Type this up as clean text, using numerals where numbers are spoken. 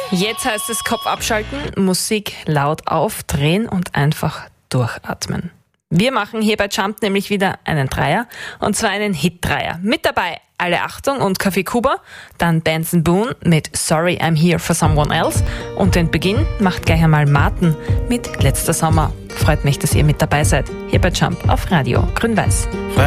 Jetzt heißt es Kopf abschalten, Musik laut aufdrehen und einfach durchatmen. Wir machen hier bei Jump nämlich wieder einen Dreier, und zwar einen Hit-Dreier. Mit dabei Alle Achtung und Café Kuba, dann Benson Boone mit Sorry I'm Here for Someone Else und den Beginn macht gleich einmal Martin mit Letzter Sommer. Freut mich, dass ihr mit dabei seid, hier bei Jump auf Radio Grün-Weiß.